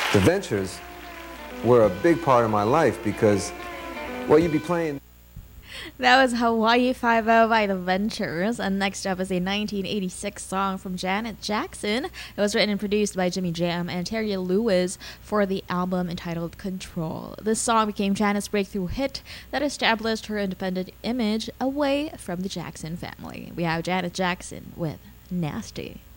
The Ventures were a big part of my life because, well, you'd be playing. That was Hawaii Five-O by The Ventures. And next up is a 1986 song from Janet Jackson. It was written and produced by Jimmy Jam and Terry Lewis for the album entitled Control. This song became Janet's breakthrough hit that established her independent image away from the Jackson family. We have Janet Jackson with Nasty.